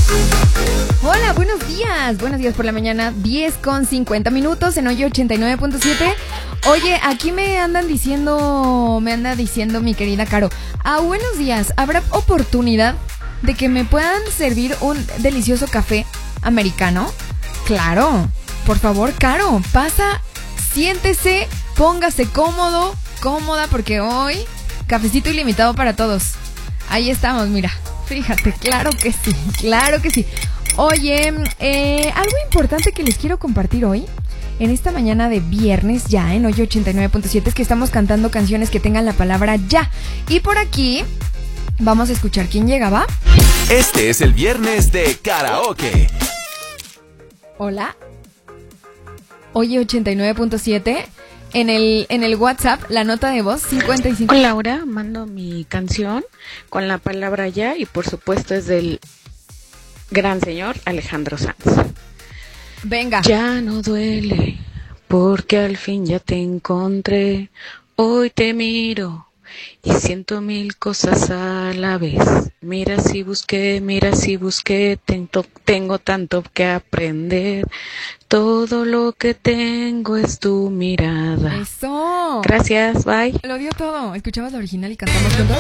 Hola, buenos días. Buenos días por la mañana, 10:50 en hoy 89.7. Oye, aquí me anda diciendo mi querida Caro. Buenos días. ¿Habrá oportunidad de que me puedan servir un delicioso café americano? Claro. Por favor, Caro, pasa, siéntese, póngase cómodo, cómoda, porque hoy cafecito ilimitado para todos. Ahí estamos, mira. Fíjate, claro que sí, claro que sí. Oye, algo importante que les quiero compartir hoy, en esta mañana de viernes ya, en hoy 89.7, es que estamos cantando canciones que tengan la palabra ya. Y por aquí vamos a escuchar quién llega, ¿va? Este es el viernes de karaoke. Hola. Oye, 89.7. En el WhatsApp, la nota de voz 55. Hola, Laura, mando mi canción con la palabra ya y por supuesto es del gran señor Alejandro Sanz. Venga. Ya no duele porque al fin ya te encontré. Hoy te miro y siento mil cosas a la vez. Mira si busqué, tengo tanto que aprender. Todo lo que tengo es tu mirada. Eso. Gracias, bye. Lo dio todo. ¿Escuchabas la original y cantamos juntos?